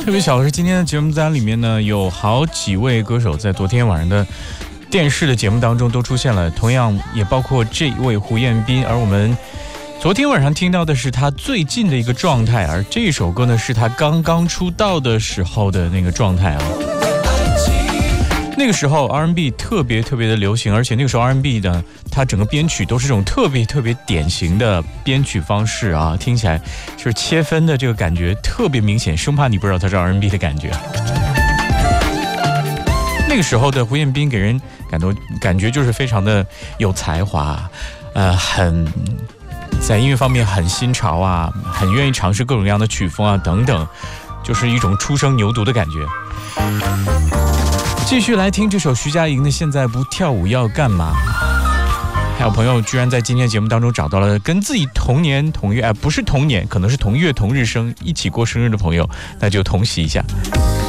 特别巧的是，今天的节目单里面呢，有好几位歌手在昨天晚上的电视的节目当中都出现了，同样也包括这位胡彦斌。而我们昨天晚上听到的是他最近的一个状态，而这首歌呢是他刚刚出道的时候的那个状态啊。那个时候 R&B 特别的流行，而且那个时候 R&B 呢，它整个编曲都是这种特别典型的编曲方式啊，听起来就是切分的这个感觉特别明显，生怕你不知道它是 R&B 的感觉。那个时候的胡彦斌给人感觉就是非常的有才华，很在音乐方面很新潮啊，很愿意尝试各种各样的曲风啊等等，就是一种初生牛犊的感觉。继续来听这首徐佳莹的《现在不跳舞要干嘛》。还有朋友居然在今天节目当中找到了跟自己同年同月，不是同年，可能是同月同日生，一起过生日的朋友，那就同喜一下。